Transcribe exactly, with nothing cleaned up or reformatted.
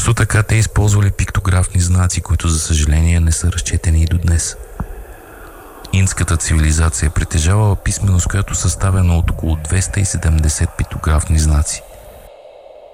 Също така те използвали пиктографни знаци, които за съжаление не са разчетени и до днес. Индската цивилизация притежавала писменост, която съставена от около двеста и седемдесет пиктографни знаци.